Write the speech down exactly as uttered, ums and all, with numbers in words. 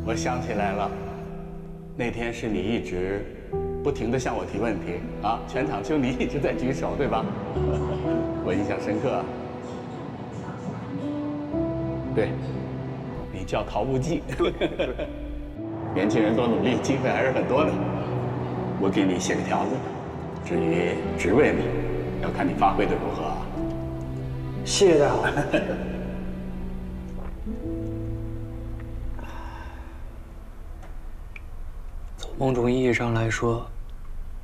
我想起来了，那天是你一直不停地向我提问题啊，全场就你一直在举手，对吧？我印象深刻。对，你叫陶无忌。年轻人多努力，机会还是很多的。我给你写个条子，至于职位呢，要看你发挥的如何啊。 谢谢大好。 从某种意义上来说，